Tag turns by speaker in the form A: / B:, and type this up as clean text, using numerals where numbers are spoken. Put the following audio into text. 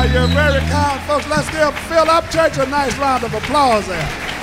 A: You're very kind, folks. Let's give Phil Upchurch a nice round of applause there.